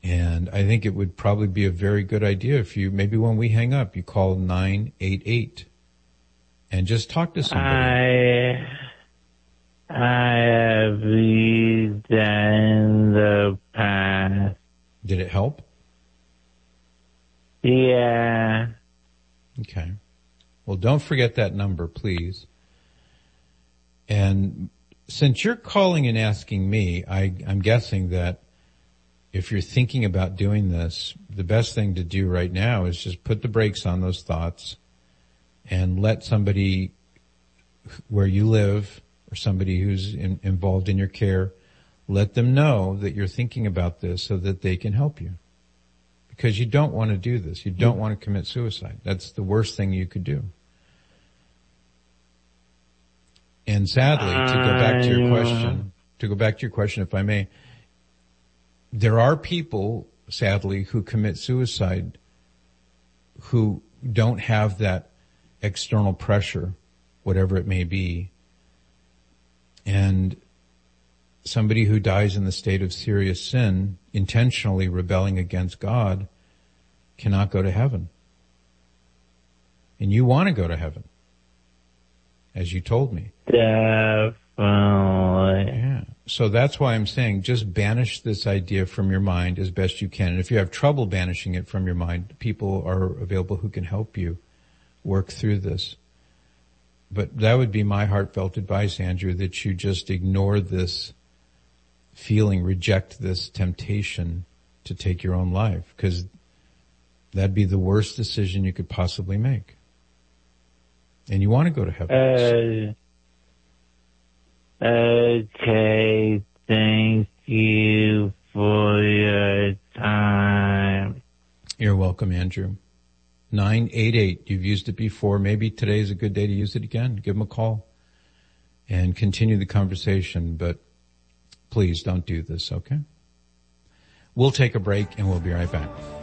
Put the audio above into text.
And I think it would probably be a very good idea if you, maybe when we hang up, you call 988 and just talk to somebody. I have used that in the past. Did it help? Yeah. Okay. Well, don't forget that number, please. And since you're calling and asking me, I'm guessing that if you're thinking about doing this, the best thing to do right now is just put the brakes on those thoughts and let somebody where you live or somebody who's involved in your care, let them know that you're thinking about this so that they can help you. Because you don't want to do this. You don't want to commit suicide. That's the worst thing you could do. And sadly, to go back to your question, if I may, there are people, sadly, who commit suicide who don't have that external pressure, whatever it may be. And somebody who dies in the state of serious sin, intentionally rebelling against God, cannot go to heaven. And you want to go to heaven, as you told me. Definitely. Yeah. So that's why I'm saying just banish this idea from your mind as best you can. And if you have trouble banishing it from your mind, people are available who can help you work through this. But that would be my heartfelt advice, Andrew, that you just ignore this feeling, reject this temptation to take your own life, because that'd be the worst decision you could possibly make. And you want to go to heaven. Okay, thank you for your time. You're welcome, Andrew. 988, you've used it before. Maybe today's a good day to use it again. Give them a call and continue the conversation, but please don't do this, okay? We'll take a break and we'll be right back.